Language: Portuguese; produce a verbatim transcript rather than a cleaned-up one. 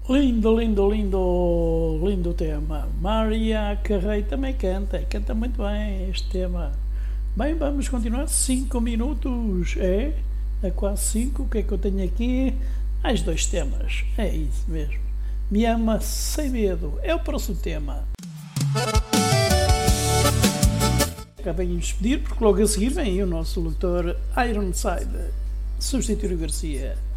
Lindo, lindo, lindo, lindo tema. Maria Carrey também canta, canta muito bem este tema. Bem, vamos continuar. Cinco minutos, é? É quase cinco. O que é que eu tenho aqui? Mais dois temas, é isso mesmo. Me ama sem medo, é o próximo tema. Acabei de me despedir porque logo a seguir vem o nosso locutor Ironside, substituir o Garcia.